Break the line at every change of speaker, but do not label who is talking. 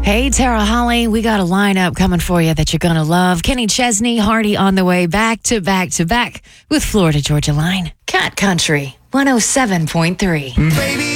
Hey, Tara Holly, we got a lineup coming for you that you're going to love. Kenny Chesney, Hardy on the way back to back to back with Florida Georgia Line. Cat Country 107.3.
Baby.